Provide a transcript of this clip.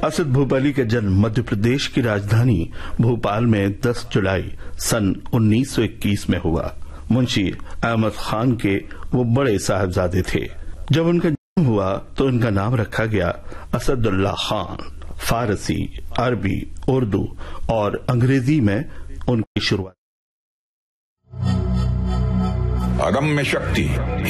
असद भोपाली का जन्म मध्य प्रदेश की राजधानी भोपाल में 10 जुलाई सन 1921 में हुआ। मुंशी अहमद खान के वो बड़े साहबजादे थे। जब उनका जन्म हुआ तो इनका नाम रखा गया असदुल्ला खान। फारसी, अरबी, उर्दू और अंग्रेजी में उनकी शुरुआत। अदम्य शक्ति